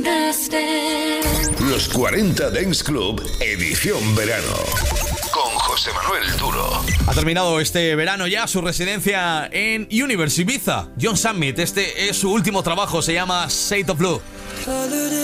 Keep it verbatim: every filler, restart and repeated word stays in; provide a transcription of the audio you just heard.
Los cuarenta Dance Club, edición verano. Con José Manuel Duro. Ha terminado este verano ya su residencia en Universe Ibiza. John Summit, este es su último trabajo, se llama Shade of Blue.